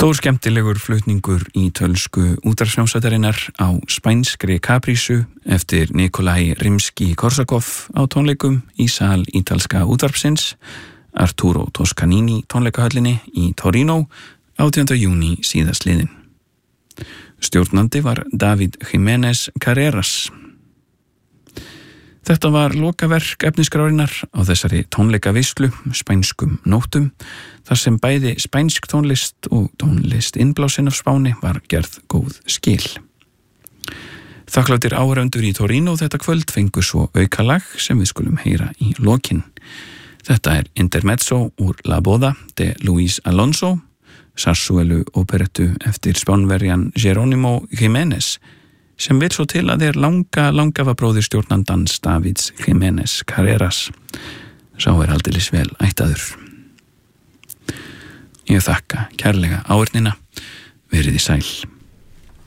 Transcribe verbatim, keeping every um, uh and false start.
Stór skemmtilegur flutningur ítölsku útvarpshljómsveitarinnar á spænskri kaprísu eftir Nikolaj Rimski-Korsakov á tónleikum í sal ítalska útvarpsins Arturo Toscanini tónleikahöllinni í Torino átjánda júní síðastliðinn. Stjórnandi var David Jiménez Carreras. Þetta var lokaverk efniskrárinnar á þessari tónleikaveislu, spænskum nóttum, þar sem bæði spænsk tónlist og tónlist innblásin af Spáni var gerð góð skil. Þakkláttir áhorfendur í Torino þetta kvöld fengu svo aukalag sem við skulum heyra í lokin. Þetta er Intermezzo úr La Boda de Luis Alonso, Sarsuelu operettu eftir spánverjan Jerónimo Jiménez, sem vil svo til að er langa, langafa bróðir stjórnandans Davids Jiménez Carreras. Sá er aldeilis vel ættaður. Ég þakka kærlega áheyrnina, verið í sæl.